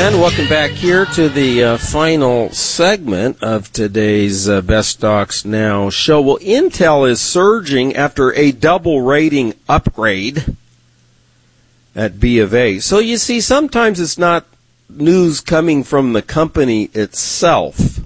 And welcome back here to the final segment of today's Best Stocks Now show. Well, Intel is surging after a double rating upgrade at B of A. So you see, sometimes it's not news coming from the company itself.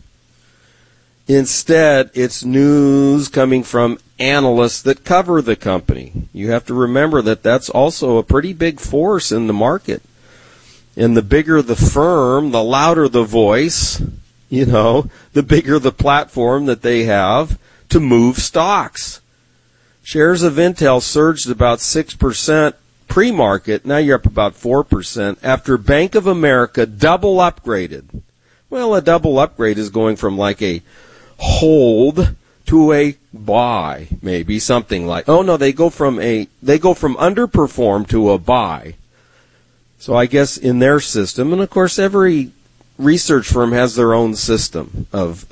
Instead, it's news coming from analysts that cover the company. You have to remember that that's also a pretty big force in the market. And the bigger the firm, the louder the voice, the bigger the platform that they have to move stocks. Shares of Intel surged about 6% pre-market. Now you're up about 4% after Bank of America double upgraded. Well, a double upgrade is going from like a hold to a buy, maybe something like. Oh no, they go from underperform to a buy. So I guess in their system, and of course every research firm has their own system of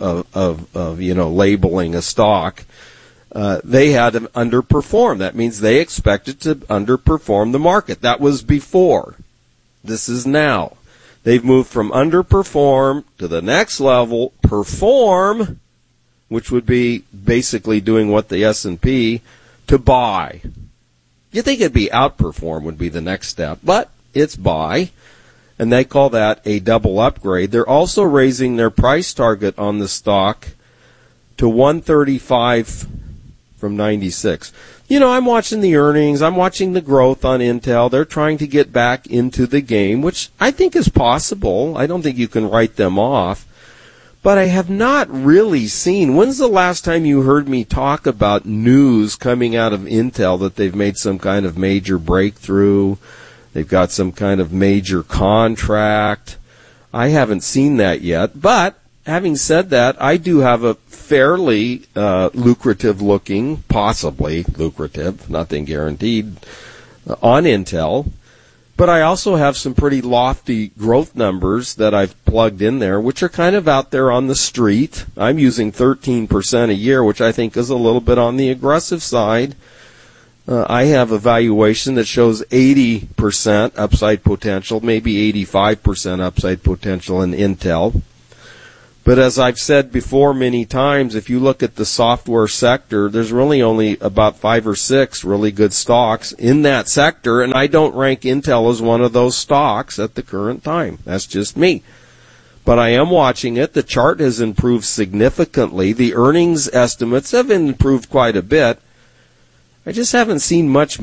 labeling a stock. They had to underperform. That means they expected to underperform the market. That was before. This is now. They've moved from underperform to the next level, perform, which would be basically doing what the S&P, to buy. You'd think it'd be outperform would be the next step, but it's buy, and they call that a double upgrade. They're also raising their price target on the stock to 135 from 96. I'm watching the earnings. I'm watching the growth on Intel. They're trying to get back into the game, which I think is possible. I don't think you can write them off. But I have not really seen. When's the last time you heard me talk about news coming out of Intel that they've made some kind of major breakthrough? They've got some kind of major contract. I haven't seen that yet. But having said that, I do have a fairly lucrative looking, possibly lucrative, nothing guaranteed, on Intel. But I also have some pretty lofty growth numbers that I've plugged in there, which are kind of out there on the street. I'm using 13% a year, which I think is a little bit on the aggressive side. I have a valuation that shows 80% upside potential, maybe 85% upside potential in Intel. But as I've said before many times, if you look at the software sector, there's really only about 5 or 6 really good stocks in that sector, and I don't rank Intel as one of those stocks at the current time. That's just me. But I am watching it. The chart has improved significantly. The earnings estimates have improved quite a bit. I just haven't seen much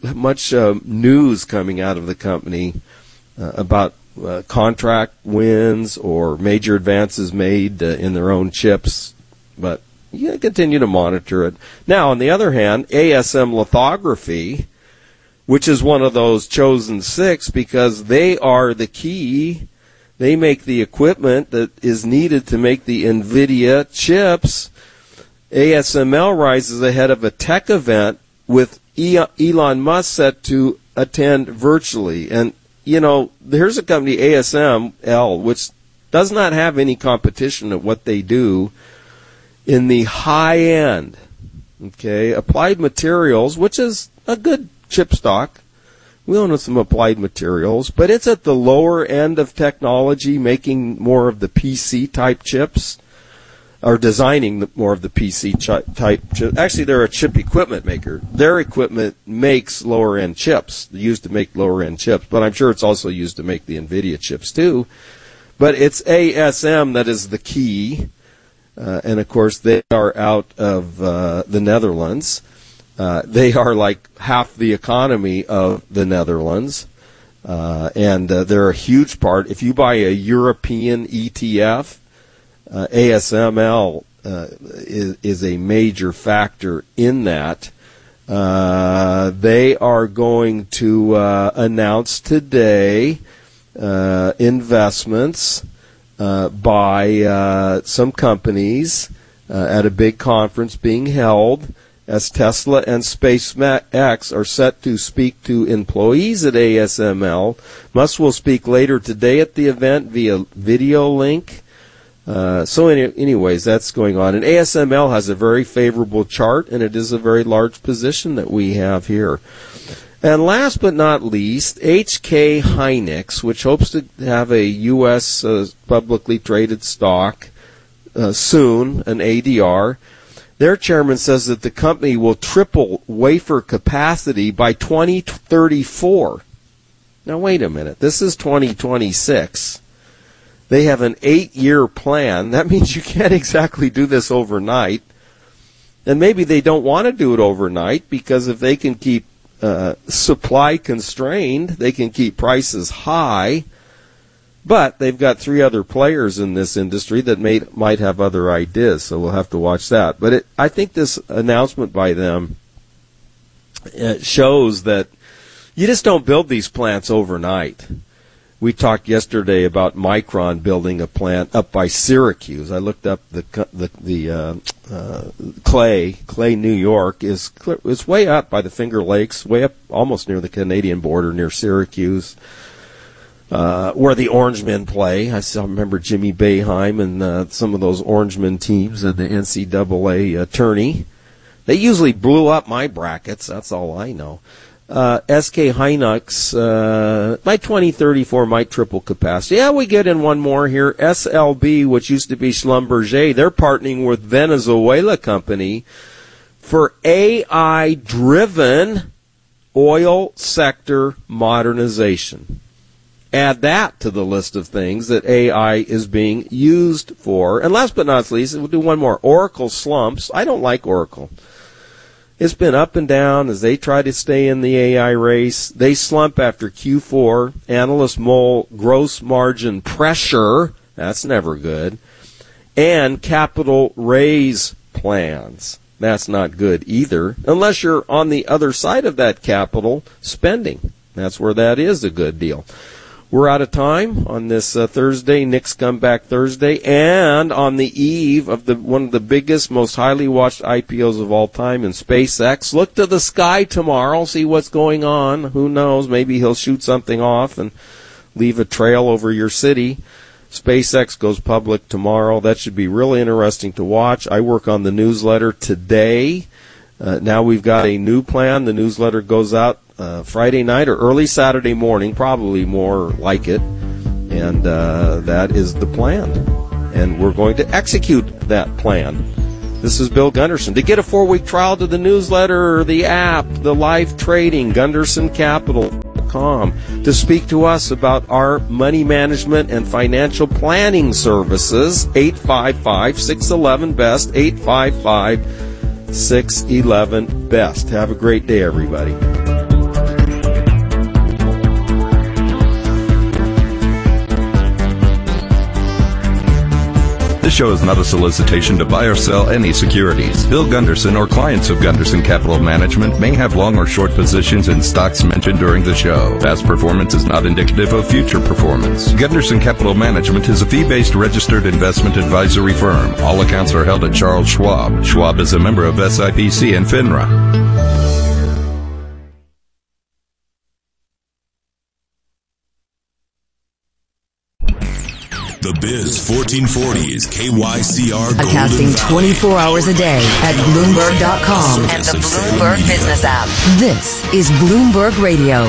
news coming out of the company about contract wins or major advances made in their own chips, but you continue to monitor it. Now, on the other hand, ASM Lithography, which is one of those chosen 6 because they are the key. They make the equipment that is needed to make the NVIDIA chips. ASML rises ahead of a tech event with Elon Musk set to attend virtually. And, here's a company, ASML, which does not have any competition at what they do in the high end. Okay, Applied Materials, which is a good chip stock. We own some Applied Materials, but it's at the lower end of technology, making more of the PC type chips, or designing more of the PC type chips. Actually, they're a chip equipment maker. Their equipment makes lower end chips. They used to make lower end chips, but I'm sure it's also used to make the NVIDIA chips too. But it's ASM that is the key, and of course they are out of the Netherlands. They are like half the economy of the Netherlands, and they're a huge part. If you buy a European ETF, ASML is a major factor in that. They are going to announce today investments by some companies at a big conference being held, as Tesla and SpaceX are set to speak to employees at ASML. Musk will speak later today at the event via video link. Anyways, that's going on. And ASML has a very favorable chart, and it is a very large position that we have here. And last but not least, HK Hynix, which hopes to have a U.S. Publicly traded stock soon, an ADR. Their chairman says that the company will triple wafer capacity by 2034. Now, wait a minute. This is 2026. They have an 8-year plan. That means you can't exactly do this overnight. And maybe they don't want to do it overnight because if they can keep supply constrained, they can keep prices high. But they've got 3 other players in this industry that might have other ideas, so we'll have to watch that. But I think this announcement by them shows that you just don't build these plants overnight. We talked yesterday about Micron building a plant up by Syracuse. I looked up the Clay, New York is way up by the Finger Lakes, way up almost near the Canadian border, near Syracuse, where the Orangemen play. I still remember Jimmy Boeheim and some of those Orangemen teams in the NCAA tourney. They usually blew up my brackets. That's all I know. SK Hynix, by 2034 might triple capacity. Yeah, we get in one more here. SLB, which used to be Schlumberger, they're partnering with Venezuela company for AI-driven oil sector modernization. Add that to the list of things that AI is being used for. And last but not least, we'll do one more. Oracle slumps. I don't like Oracle. It's been up and down as they try to stay in the AI race. They slump after Q4. Analysts mull gross margin pressure. That's never good. And capital raise plans. That's not good either, unless you're on the other side of that capital spending. That's where that is a good deal. We're out of time on this Thursday, Nick's Comeback Thursday, and on the eve of one of the biggest, most highly watched IPOs of all time in SpaceX. Look to the sky tomorrow, see what's going on. Who knows? Maybe he'll shoot something off and leave a trail over your city. SpaceX goes public tomorrow. That should be really interesting to watch. I work on the newsletter today. Now we've got a new plan. The newsletter goes out Friday night or early Saturday morning, probably more like it. And that is the plan. And we're going to execute that plan. This is Bill Gunderson. To get a 4-week trial to the newsletter, the app, the live trading, GundersonCapital.com. To speak to us about our money management and financial planning services, 855-611-BEST, 855-611-BEST. Have a great day, everybody. This show is not a solicitation to buy or sell any securities. Bill Gunderson or clients of Gunderson Capital Management may have long or short positions in stocks mentioned during the show. Past performance is not indicative of future performance. Gunderson Capital Management is a fee-based registered investment advisory firm. All accounts are held at Charles Schwab. Schwab is a member of SIPC and FINRA. The Biz 1440 is KYCR Broadcasting 24 hours a day at Bloomberg.com and the Bloomberg Business app. This is Bloomberg Radio.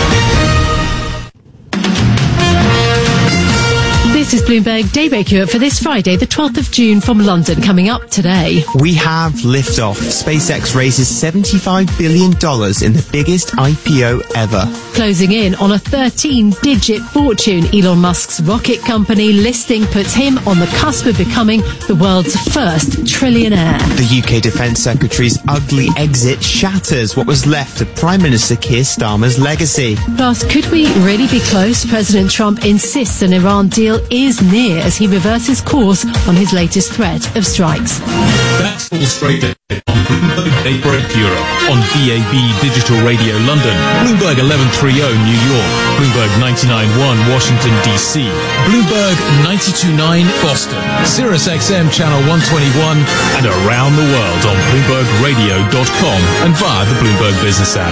This is Bloomberg Daybreak Europe for this Friday, the 12th of June from London. Coming up today, we have liftoff. SpaceX raises $75 billion in the biggest IPO ever. Closing in on a 13-digit fortune, Elon Musk's rocket company listing puts him on the cusp of becoming the world's first trillionaire. The UK Defence Secretary's ugly exit shatters what was left of Prime Minister Keir Starmer's legacy. Plus, could we really be close? President Trump insists an Iran deal is near as he reverses course on his latest threat of strikes. That's all straight on Bloomberg Daybreak Europe on DAB Digital Radio London, Bloomberg 1130 New York, Bloomberg 99.1 Washington DC, Bloomberg 92.9 Boston, Sirius XM Channel 121, and around the world on BloombergRadio.com and via the Bloomberg Business app.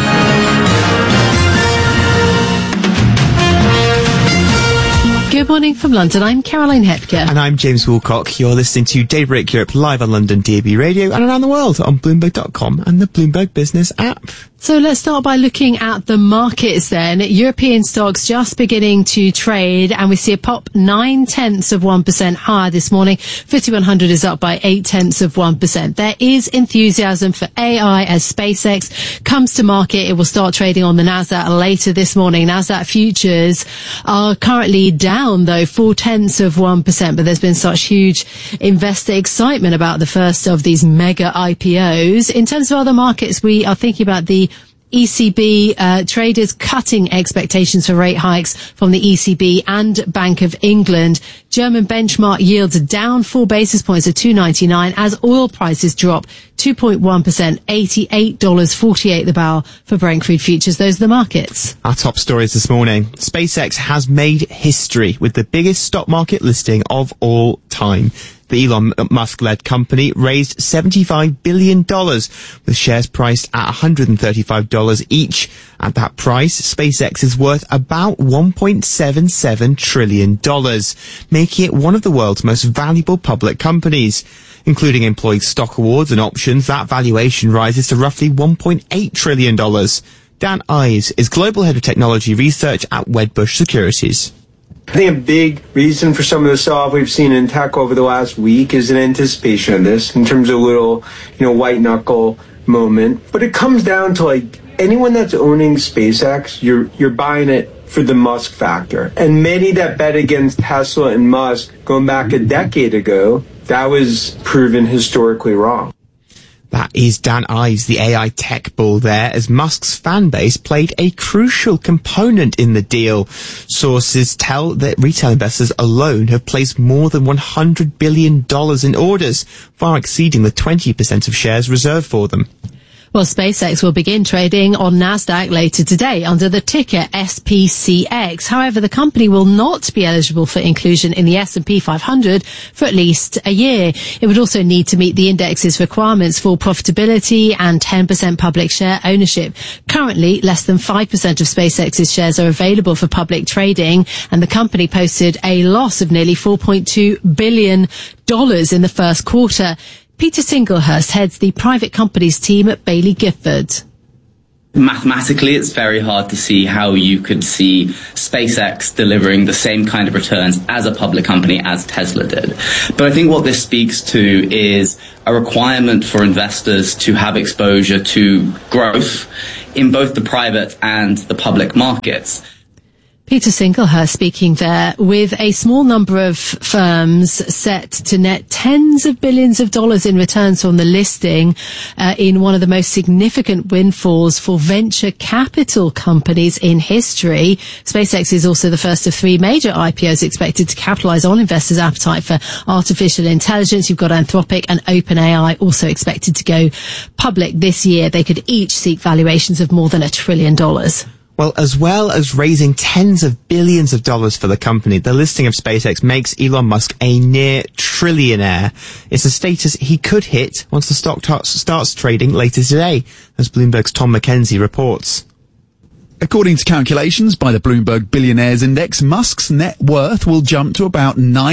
Good morning from London. I'm Caroline Hepker. And I'm James Woolcock. You're listening to Daybreak Europe live on London DAB Radio and around the world on Bloomberg.com and the Bloomberg Business app. So let's start by looking at the markets then. European stocks just beginning to trade, and we see a pop 0.9% higher this morning. FTSE 100 is up by 0.8%. There is enthusiasm for AI as SpaceX comes to market. It will start trading on the Nasdaq later this morning. Nasdaq futures are currently down though 0.4%, but there's been such huge investor excitement about the first of these mega IPOs. In terms of other markets, we are thinking about the ECB traders cutting expectations for rate hikes from the ECB and Bank of England. German benchmark yields are down 4 basis points to 2.99 as oil prices drop 2.1%, $88.48 the barrel for Brent crude futures. Those are the markets. Our top stories this morning. SpaceX has made history with the biggest stock market listing of all time. The Elon Musk-led company raised $75 billion, with shares priced at $135 each. At that price, SpaceX is worth about $1.77 trillion, making it one of the world's most valuable public companies. Including employee stock awards and options, that valuation rises to roughly $1.8 trillion. Dan Ives is Global Head of Technology Research at Wedbush Securities. I think a big reason for some of the sell-off we've seen in tech over the last week is an anticipation of this in terms of a little, white knuckle moment. But it comes down to anyone that's owning SpaceX, you're buying it for the Musk factor. And many that bet against Tesla and Musk going back a decade ago, that was proven historically wrong. That is Dan Ives, the AI tech bull there, as Musk's fan base played a crucial component in the deal. Sources tell that retail investors alone have placed more than $100 billion in orders, far exceeding the 20% of shares reserved for them. Well, SpaceX will begin trading on Nasdaq later today under the ticker SPCX. However, the company will not be eligible for inclusion in the S&P 500 for at least a year. It would also need to meet the index's requirements for profitability and 10% public share ownership. Currently, less than 5% of SpaceX's shares are available for public trading, and the company posted a loss of nearly $4.2 billion in the first quarter. Peter Singlehurst heads the private companies team at Baillie Gifford. Mathematically, it's very hard to see how you could see SpaceX delivering the same kind of returns as a public company as Tesla did. But I think what this speaks to is a requirement for investors to have exposure to growth in both the private and the public markets. Peter Singlehurst speaking there, with a small number of firms set to net tens of billions of dollars in returns from the listing in one of the most significant windfalls for venture capital companies in history. SpaceX is also the first of 3 major IPOs expected to capitalize on investors' appetite for artificial intelligence. You've got Anthropic and OpenAI also expected to go public this year. They could each seek valuations of more than $1 trillion. Well, as well as raising tens of billions of dollars for the company, the listing of SpaceX makes Elon Musk a near trillionaire. It's a status he could hit once the stock starts trading later today, as Bloomberg's Tom McKenzie reports. According to calculations by the Bloomberg Billionaires Index, Musk's net worth will jump to about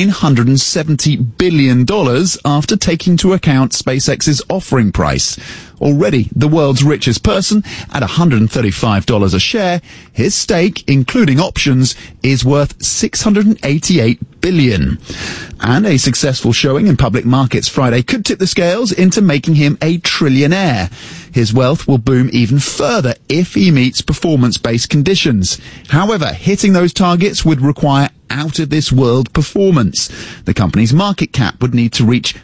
$970 billion after taking into account SpaceX's offering price. Already the world's richest person at $135 a share, his stake, including options, is worth $688 billion. And a successful showing in public markets Friday could tip the scales into making him a trillionaire. His wealth will boom even further if he meets performance-based conditions. However, hitting those targets would require out-of-this-world performance. The company's market cap would need to reach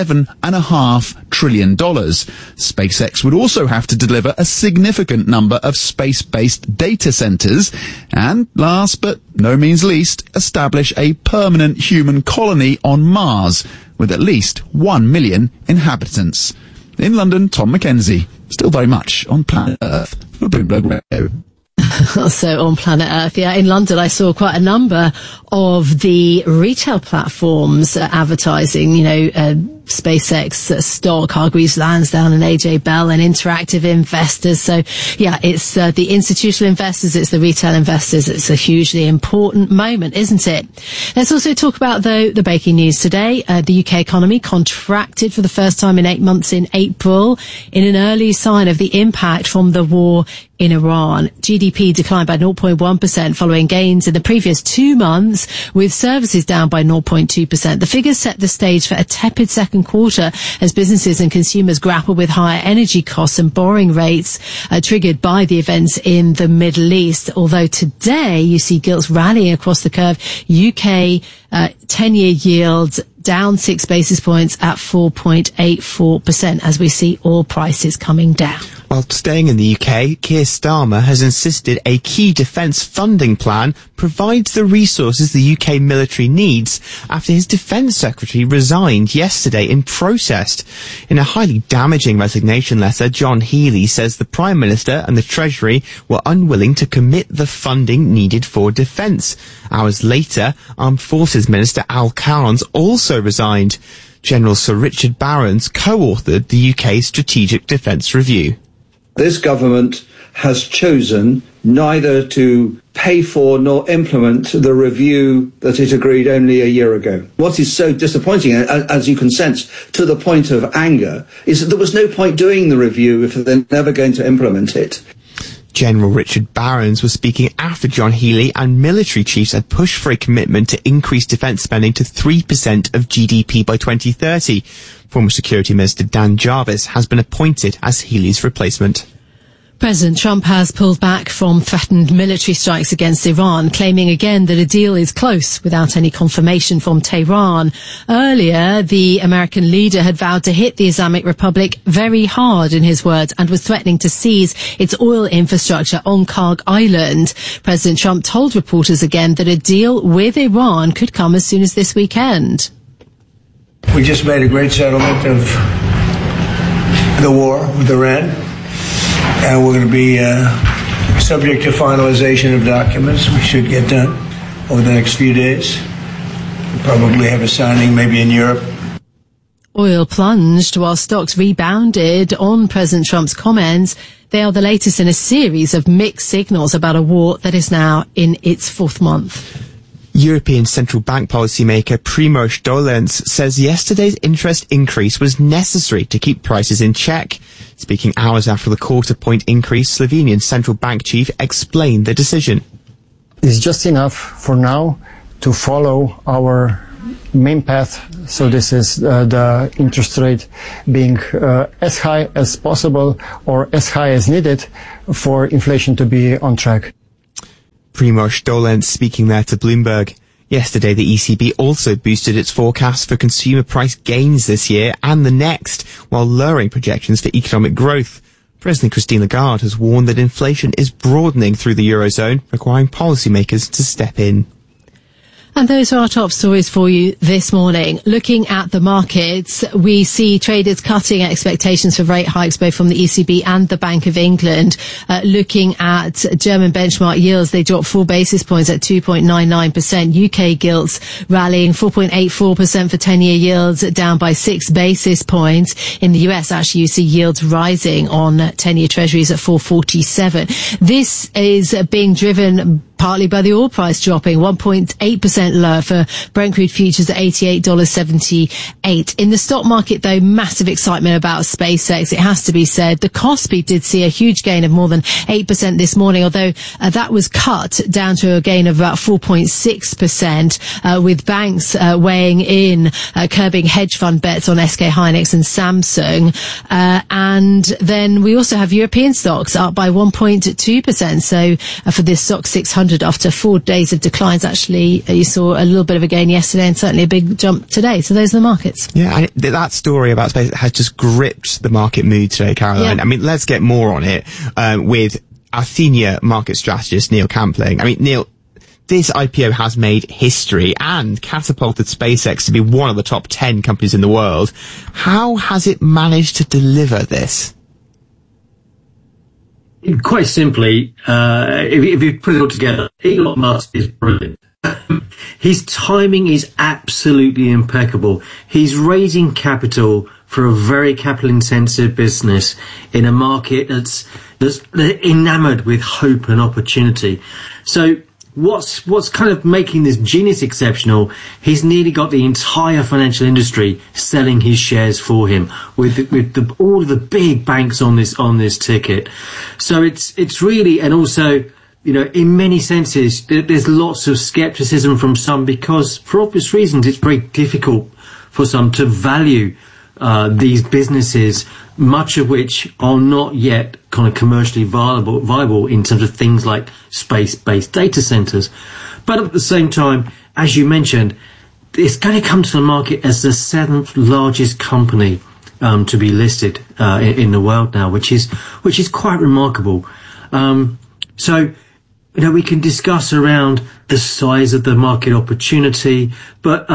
$7.5 trillion. SpaceX would also have to deliver a significant number of space-based data centers, and last but no means least, establish a permanent human colony on Mars with at least 1 million inhabitants. In London, Tom McKenzie, still very much on planet Earth for Bloomberg Radio. Also on planet Earth, yeah. In London, I saw quite a number of the retail platforms advertising, SpaceX stock. Hargreaves Lansdown and AJ Bell and Interactive investors. So yeah, it's the institutional investors, it's the retail investors. It's a hugely important moment, isn't it? Let's also talk about the breaking news today. The UK economy contracted for the first time in 8 months in April, in an early sign of the impact from the war in Iran. GDP declined by 0.1% following gains in the previous 2 months, with services down by 0.2%. The figures set the stage for a tepid second quarter as businesses and consumers grapple with higher energy costs and borrowing rates triggered by the events in the Middle East. Although today you see gilts rallying across the curve. UK 10-year yields down 6 basis points at 4.84% as we see oil prices coming down. While staying in the UK, Keir Starmer has insisted a key defence funding plan provides the resources the UK military needs after his defence secretary resigned yesterday in protest. In a highly damaging resignation letter, John Healey says the Prime Minister and the Treasury were unwilling to commit the funding needed for defence. Hours later, Armed Forces Minister Al Carnes also resigned. General Sir Richard Barrons co-authored the UK's Strategic Defence Review. This government has chosen neither to pay for nor implement the review that it agreed only a year ago. What is so disappointing, as you can sense, to the point of anger, is that there was no point doing the review if they're never going to implement it. General Richard Barrons was speaking after John Healey and military chiefs had pushed for a commitment to increase defence spending to 3% of GDP by 2030. Former Security Minister Dan Jarvis has been appointed as Healey's replacement. President Trump has pulled back from threatened military strikes against Iran, claiming again that a deal is close without any confirmation from Tehran. Earlier, the American leader had vowed to hit the Islamic Republic very hard, in his words, and was threatening to seize its oil infrastructure on Karg Island. President Trump told reporters again that a deal with Iran could come as soon as this weekend. We just made a great settlement of the war with Iran. And we're going to be subject to finalization of documents. We should get done over the next few days. We'll probably have a signing maybe in Europe. Oil plunged while stocks rebounded on President Trump's comments. They are the latest in a series of mixed signals about a war that is now in its 4th month. European Central Bank policymaker Primož Dolenc says yesterday's interest increase was necessary to keep prices in check. Speaking hours after the quarter-point increase, Slovenian central bank chief explained the decision. It's just enough for now to follow our main path. So this is the interest rate being as high as possible or as high as needed for inflation to be on track. Primož Dolenc speaking there to Bloomberg. Yesterday, the ECB also boosted its forecast for consumer price gains this year and the next, while lowering projections for economic growth. President Christine Lagarde has warned that inflation is broadening through the Eurozone, requiring policymakers to step in. And those are our top stories for you this morning. Looking at the markets, we see traders cutting expectations for rate hikes both from the ECB and the Bank of England. Looking at German benchmark yields, they dropped 4 basis points at 2.99%. UK gilts rallying 4.84% for 10-year yields, down by 6 basis points. In the US, actually, you see yields rising on 10-year treasuries at 4.47. This is being driven partly by the oil price dropping 1.8% lower for Brent crude futures at $88.78. In the stock market, though, massive excitement about SpaceX. It has to be said. The Kospi did see a huge gain of more than 8% this morning, although that was cut down to a gain of about 4.6%, with banks weighing in, curbing hedge fund bets on SK Hynix and Samsung. And then we also have European stocks up by 1.2%. So for this stock 600, after 4 days of declines, actually, you saw a little bit of a gain yesterday and certainly a big jump today. So those are the markets. Yeah, and that story about SpaceX has just gripped the market mood today, Caroline. Yeah. I mean, let's get more on it with our senior market strategist, Neil Campling. I mean, Neil, this IPO has made history and catapulted SpaceX to be one of the top 10 companies in the world. How has it managed to deliver this? Quite simply, if you put it all together, Elon Musk is brilliant. his timing is absolutely impeccable. He's raising capital for a very capital-intensive business in a market that's enamored with hope and opportunity. So what's kind of making this genius exceptional? He's nearly got the entire financial industry selling his shares for him, with all of the big banks on this ticket. So it's really, and also, you know, in many senses, there's lots of skepticism from some, because for obvious reasons it's very difficult for some to value these businesses, much of which are not yet kind of commercially viable in terms of things like space-based data centers. But at the same time, as you mentioned, it's going to come to the market as the 7th largest company to be listed in the world now, which is quite remarkable. So, you know, we can discuss around the size of the market opportunity, but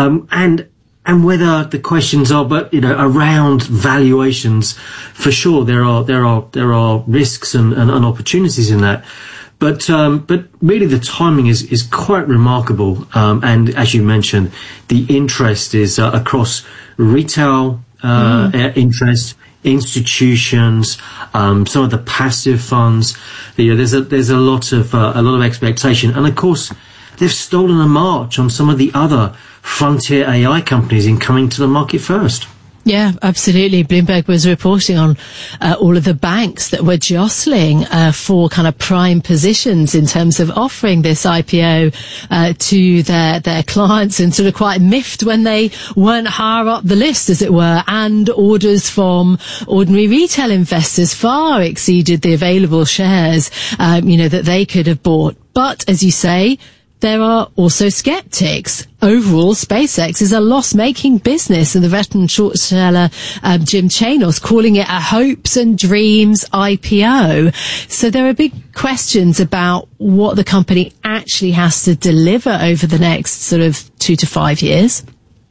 and whether the questions are, but you know, around valuations, for sure there are risks and opportunities in that, but really the timing is quite remarkable, and as you mentioned, the interest is across retail interest, institutions, some of the passive funds. You know, there's a lot of expectation, and of course they've stolen a march on some of the other frontier AI companies in coming to the market first. Yeah, absolutely. Bloomberg was reporting on all of the banks that were jostling for kind of prime positions in terms of offering this IPO to their clients, and sort of quite miffed when they weren't higher up the list, as it were, and orders from ordinary retail investors far exceeded the available shares that they could have bought. But as you say, there are also skeptics. Overall, SpaceX is a loss-making business, and the veteran short seller Jim Chanos calling it a hopes and dreams IPO. So there are big questions about what the company actually has to deliver over the next sort of 2 to 5 years.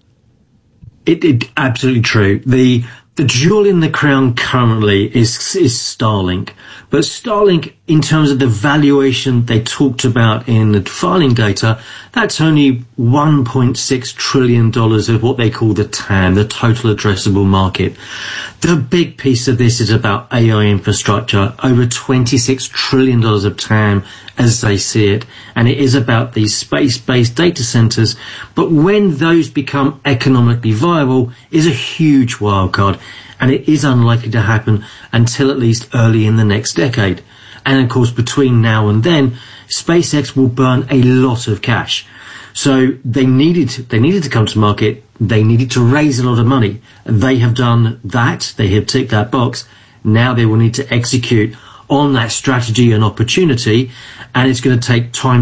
It absolutely true. The jewel in the crown currently is Starlink. But Starlink, in terms of the valuation they talked about in the filing data, that's only $1.6 trillion of what they call the TAM, the total addressable market. The big piece of this is about AI infrastructure, over $26 trillion of TAM as they see it. And it is about these space-based data centers. But when those become economically viable is a huge wildcard. And it is unlikely to happen until at least early in the next decade. And of course, between now and then, SpaceX will burn a lot of cash. So they needed to come to market. They needed to raise a lot of money. They have done that. They have ticked that box. Now they will need to execute on that strategy and opportunity. And it's going to take time